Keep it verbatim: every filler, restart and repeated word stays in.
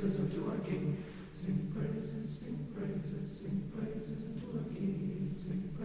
praises unto our King. Sing praises, sing praises, sing praises unto our King. Sing praises.